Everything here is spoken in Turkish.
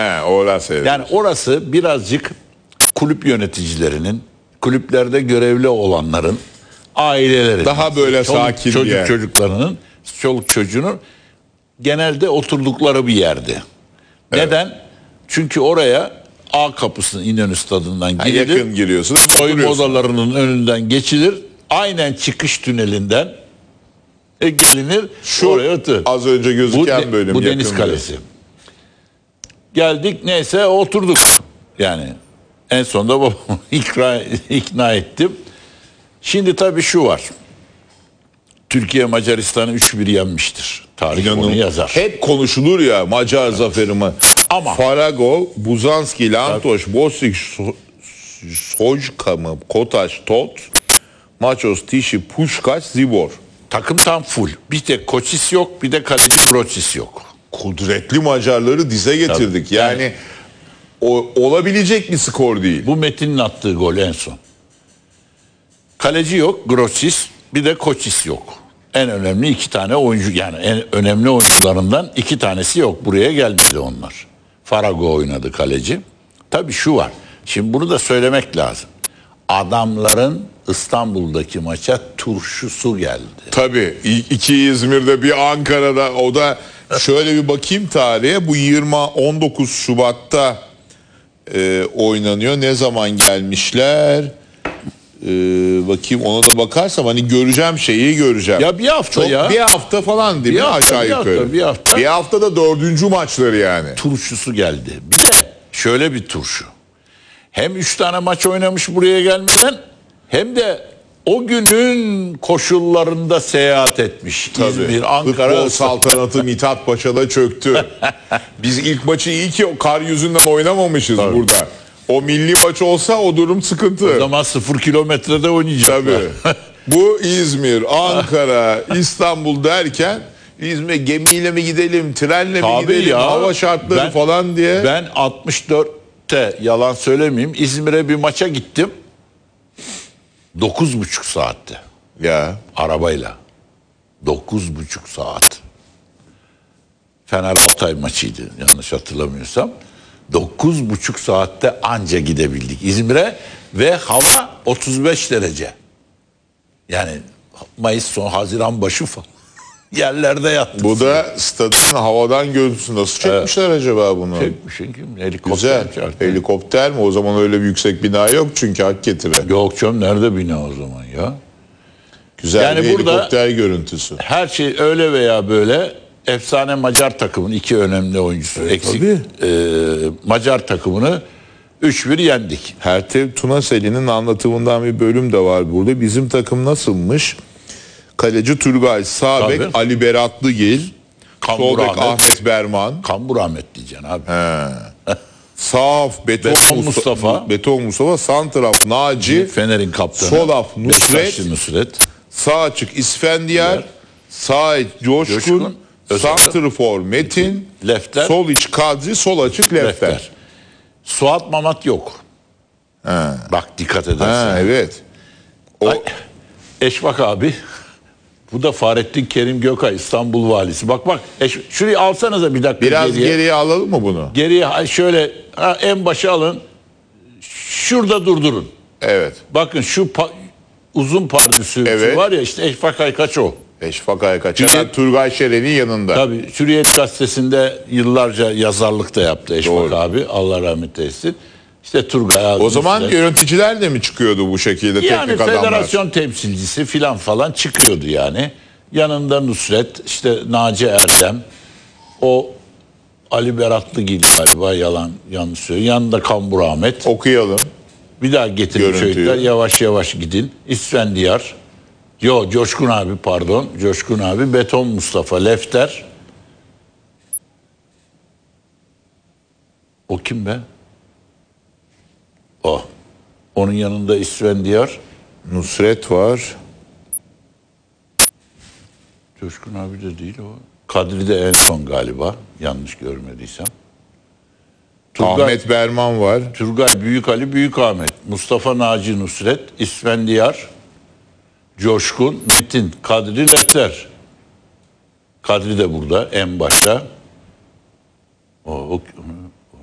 He, orası evet. Yani orası birazcık kulüp yöneticilerinin, kulüplerde görevli olanların, ailelerin, Daha böyle sakin bir yer. çoluk çocuğunun genelde oturdukları bir yerdi. Evet. Neden? Çünkü oraya A kapısının İnönü Stadı'ndan girilir. Yakın giriyorsun. Soyunma odalarının önünden geçilir. Aynen çıkış tünelinden gelinir. Şu oraya otur. Az önce gözüken bölüm. Bu Deniz Kalesi. Geldik neyse oturduk. Yani en sonunda babamı ikna ettim. Şimdi tabii şu var. Türkiye Macaristan'ı 3-1 yenmiştir. Tarih onu yazar. Hep konuşulur ya Macar zaferi mi? Ama Faragov, Buzanski, Lantos, Bosik, Sojka mı? Kotaş, Tot, Maços, Tişi, Puşkaç, Zibor. Takım tam full. Bir tek Koçis yok, bir de Proçis yok. Kudretli Macarları dize getirdik. Tabii. Yani olabilecek bir skor değil. Bu Metin'in attığı gol en son. Kaleci yok, Groçis, bir de Koçis yok. En önemli iki tane oyuncu, yani en önemli oyuncularından iki tanesi yok. Buraya gelmedi onlar. Farago oynadı kaleci. Tabii şu var. Şimdi bunu da söylemek lazım. Adamların İstanbul'daki maça turşusu geldi. Tabii. İki İzmir'de, bir Ankara'da. O da şöyle bir bakayım tarihe. Bu 19 Şubat'ta oynanıyor. Ne zaman gelmişler? Bakayım, ona da bakarsam hani göreceğim. Ya bir hafta ya. Bir hafta falan değil mi aşağı yukarı? Bir haftada 4. maçları yani. Turşusu geldi. Bir de şöyle bir turşu. Hem 3 tane maç oynamış buraya gelmeden, hem de o günün koşullarında seyahat etmiş. Tabii. İzmir, Ankara. Futbol saltanatı Mithat Paşa'da çöktü. Biz ilk maçı iyi ki o kar yüzünden oynamamışız burada. O milli maç olsa o durum sıkıntı. O zaman 0 kilometrede oynayacaklar. Tabii. Bu İzmir, Ankara, İstanbul derken İzmir'e gemiyle mi gidelim, trenle mi gidelim, hava şartları falan diye. Ben 64'te, yalan söylemeyeyim, İzmir'e bir maça gittim. 9,5 saatte. Ya. Arabayla. 9,5 saat. Fener Altay maçıydı yanlış hatırlamıyorsam. 9,5 saatte anca gidebildik İzmir'e ve hava 35 derece. Yani Mayıs son Haziran başı falan. Yerlerde yattık. Bu da stadın havadan görüntüsü. Nasıl çekmişler acaba bunu? Çekmişsin kim? Helikopter. Güzel. Helikopter mi? O zaman öyle bir yüksek bina yok çünkü hak getire. Yok canım, nerede bina o zaman ya? Güzel yani bir helikopter görüntüsü. Her şey öyle veya böyle efsane Macar takımın iki önemli oyuncusu eksik. Macar takımını 3-1 yendik. Hertev Tunaseli'nin anlatımından bir bölüm de var burada. Bizim takım nasılmış? Kaleci Turgay, sağ bek Ali Beratlıgil, sol bek Ahmet Berman. Kambur Ahmet diyeceksin abi. Sağ Beton Mustafa, santraf Naci, Fener'in kaptanı. Sol af Nusret. Sağ açık İsfendiyar, sağ iç Coşkun, santrfor Metin, Lefter, sol iç Kadri, sol açık Lefter. Suat Mamat yok. Bak dikkat edersin. Evet. Eşbak abi. Bu da Fahrettin Kerim Gökay, İstanbul valisi. Bak şurayı alsanıza bir dakika. Biraz geriye alalım mı bunu? Geriye şöyle en başa alın. Şurada durdurun. Evet. Bakın şu uzun pardüsü var ya, işte Eşbak Aykaç o. Eşbak Aykaç. Turgay Şeren'in yanında. Tabii. Hürriyet Gazetesi'nde yıllarca yazarlık da yaptı Eşbak abi. Allah rahmet eylesin. İşte Turgay abi. O zaman yöneticiler de mi çıkıyordu bu şekilde, teknik adamlar? Yani federasyon temsilcisi falan çıkıyordu yani. Yanında Nusret, işte Naci Erdem, o Ali Beratlıgil galiba, yanlış söylüyor. Yanında Kambur Ahmet. Okuyalım. Bir daha getirin çocuklar, yavaş yavaş gidin. İsfendiyar, Coşkun abi, Beton Mustafa, Lefter. O kim be? O. Onun yanında İsfendiyar. Nusret var. Coşkun abi de değil o. Kadri de en son galiba. Yanlış görmediysem. Ahmet Berman var. Turgay, Büyük Ali, Büyük Ahmet. Mustafa, Naci, Nusret, İsfendiyar, Coşkun, Metin, Kadri, Lefter. Kadri de burada en başta.